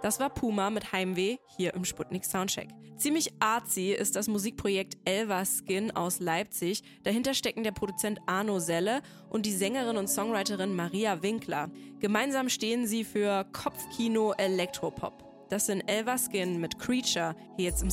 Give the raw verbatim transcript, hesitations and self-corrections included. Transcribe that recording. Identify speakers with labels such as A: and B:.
A: Das war Puma mit Heimweh hier im Sputnik Soundcheck. Ziemlich artsy ist das Musikprojekt Elverskin aus Leipzig. Dahinter stecken der Produzent Arno Selle und die Sängerin und Songwriterin Maria Winkler. Gemeinsam stehen sie für Kopfkino Elektropop. Das sind Elverskin mit Creature hier jetzt im